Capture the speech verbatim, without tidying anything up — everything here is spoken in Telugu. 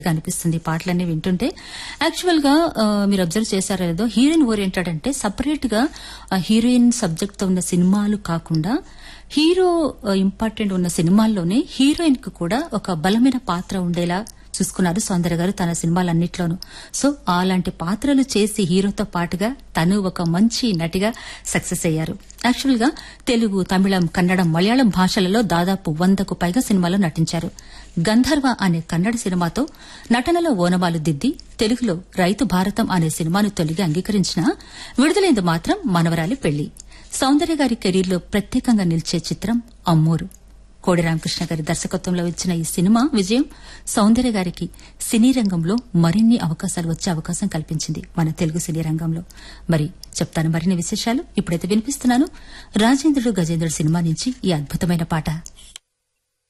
అనిపిస్తుంది ఈ పాటలన్నీ వింటుంటే. యాక్చువల్ గా మీరు అబ్జర్వ్ చేశారో లేదో, హీరోయిన్ ఓరియంటెడ్ అంటే సపరేట్ గా హీరోయిన్ సబ్జెక్ట్ తో ఉన్న సినిమాలు కాకుండా హీరో ఇంపార్టెంట్ ఉన్న సినిమాల్లోనే హీరోయిన్ కు కూడా ఒక బలమైన పాత్ర ఉండేలా చూసుకున్నారు సౌందర్య గారు తన సినిమాలన్నిట్లోనూ. సో అలాంటి పాత్రలు చేసి హీరోతో పాటుగా తను ఒక మంచి నటిగా సక్సెస్ అయ్యారు. యాక్చువల్ గా తెలుగు, తమిళం, కన్నడం, మలయాళం భాషలలో దాదాపు వందకు పైగా సినిమాల్లో నటించారు. గంధర్వ అనే కన్నడ సినిమాతో నటనలో ఓనమాలు దిద్ది తెలుగులో రైతు భారతం అనే సినిమాను తొలిగి అంగీకరించిన విడుదలైంది మాత్రం మనవరాలి పెళ్లి. సౌందర్య గారి కెరీర్లో ప్రత్యేకంగా నిలిచే చిత్రం అమ్మూరు. కోడి రామకృష్ణ గారి దర్శకత్వంలో వచ్చిన ఈ సినిమా విజయం సౌందర్య గారికి సినీ రంగంలో మరిన్ని అవకాశాలు వచ్చే అవకాశం కల్పించింది మన తెలుగు సినీ రంగంలో. మరి చెప్తాను మరిన్ని విశేషాలు. ఇప్పుడైతే వినిపిస్తున్నాను రాజేంద్రుడు గజేంద్రుడు సినిమా నుంచి ఈ అద్భుతమైన పాట.